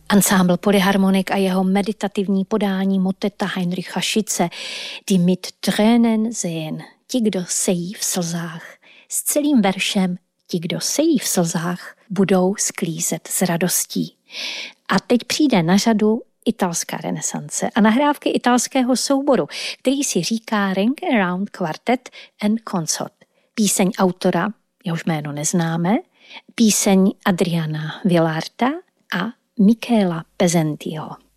Ansámbl Polyharmonik a jeho meditativní podání moteta Heinricha Schütze Die mit Tränen sehen, ti, kdo sejí v slzách. S celým veršem ti, kdo sejí v slzách, budou sklízet s radostí. A teď přijde na řadu italská renesance a nahrávky italského souboru, který si říká Ring Around Quartet and Consort. Píseň autora, jehož jméno neznáme, píseň Adriana Vilarta a Michela Pesentiho.